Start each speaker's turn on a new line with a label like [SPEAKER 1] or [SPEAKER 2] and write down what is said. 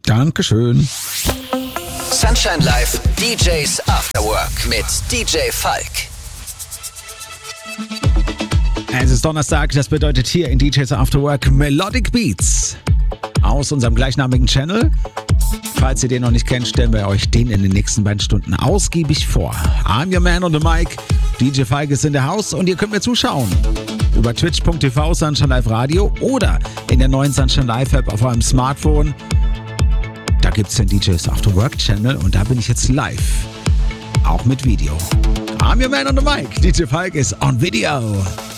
[SPEAKER 1] Dankeschön.
[SPEAKER 2] Sunshine Live, DJs After Work mit DJ Falk.
[SPEAKER 1] Es ist Donnerstag, das bedeutet hier in DJs After Work Melodic Beats aus unserem gleichnamigen Channel. Falls ihr den noch nicht kennt, stellen wir euch den in den nächsten beiden Stunden ausgiebig vor. I'm your man on the mic, DJ Falk ist in der Haus und ihr könnt mir zuschauen. Über twitch.tv Sunshine Live Radio oder in der neuen Sunshine Live App auf eurem Smartphone. Da gibt es den DJs After Work Channel und da bin ich jetzt live. Auch mit Video. I'm your man on the mic, DJ Falk ist on video.